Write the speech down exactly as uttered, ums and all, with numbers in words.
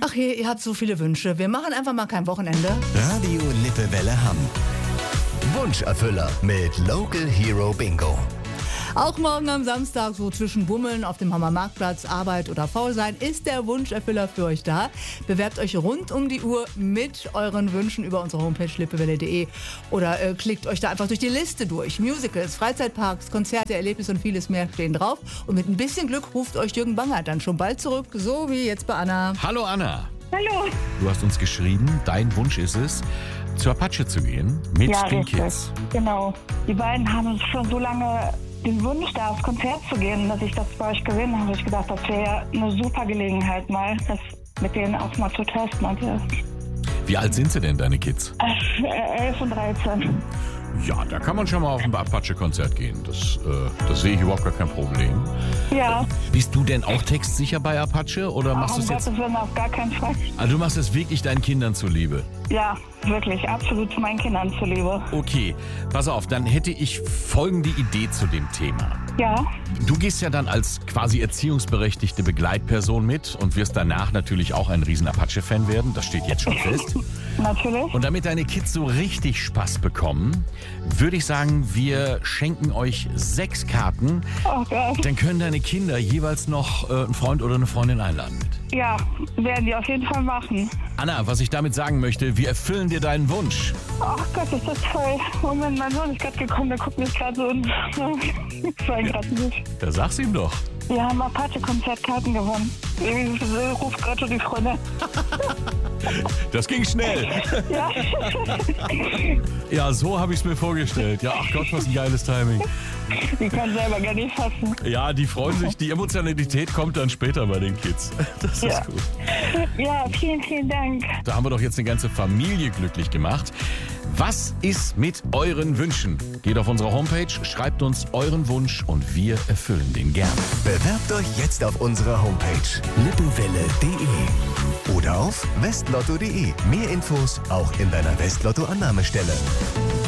Ach je, ihr habt so viele Wünsche. Wir machen einfach mal kein Wochenende. Radio Lippewelle Hamm. Wunscherfüller mit Local Hero Bingo. Auch morgen am Samstag, so zwischen Bummeln auf dem Hammer Marktplatz, Arbeit oder Faulsein, ist der Wunscherfüller für euch da. Bewerbt euch rund um die Uhr mit euren Wünschen über unsere Homepage lippewelle punkt de oder äh, klickt euch da einfach durch die Liste durch. Musicals, Freizeitparks, Konzerte, Erlebnisse und vieles mehr stehen drauf. Und mit ein bisschen Glück ruft euch Jürgen Banger dann schon bald zurück, so wie jetzt bei Anna. Hallo Anna. Hallo. Du hast uns geschrieben, dein Wunsch ist es, zur Apache zu gehen mit Ja, den richtig. Kids. Genau. Die beiden haben uns schon so lange den Wunsch, da aufs Konzert zu gehen, dass ich das bei euch gesehen habe. Habe ich gedacht, das wäre eine super Gelegenheit, mal das mit denen auch mal zu testen. Und, äh, Wie alt sind sie denn, deine Kids? elf und dreizehn. Ja, da kann man schon mal auf ein Apache-Konzert gehen. Das, äh, das sehe ich überhaupt gar kein Problem. Ja, Bist du denn auch textsicher bei Apache oder machst du um es jetzt? Gottes Willen auf gar keinen Fall. Also du machst es wirklich deinen Kindern zuliebe. Ja, wirklich, absolut meinen Kindern zuliebe. Okay, pass auf, dann hätte ich folgende Idee zu dem Thema. Ja, Du gehst ja dann als quasi erziehungsberechtigte Begleitperson mit und wirst danach natürlich auch ein riesen Apache-Fan werden. Das steht jetzt schon fest. natürlich. Und damit deine Kids so richtig Spaß bekommen, würde ich sagen, wir schenken euch sechs Karten. Oh Gott. Dann können deine Kinder jeweils noch äh, einen Freund oder eine Freundin einladen mit. Ja, werden die auf jeden Fall machen. Anna, was ich damit sagen möchte, wir erfüllen dir deinen Wunsch. Ach Gott, ist das toll. Moment, mein Sohn ist gerade gekommen, der guckt mich gerade so und ich war gerade nicht. Da sag's ihm doch. Wir haben Apache-Konzertkarten gewonnen. Ich ruft gerade schon die Freunde. Das ging schnell. Ja. Ja, so habe ich es mir vorgestellt. Ja, ach Gott, was ein geiles Timing. Die können selber gar nicht fassen. Ja, die freuen sich. Die Emotionalität kommt dann später bei den Kids. Das ist Ja. gut. Ja, vielen, vielen Dank. Da haben wir doch jetzt eine ganze Familie glücklich gemacht. Was ist mit euren Wünschen? Geht auf unsere Homepage, schreibt uns euren Wunsch und wir erfüllen den gern. Bewerbt euch jetzt auf unserer Homepage lippewelle punkt de oder auf westlotto punkt de. Mehr Infos auch in deiner Westlotto-Annahmestelle.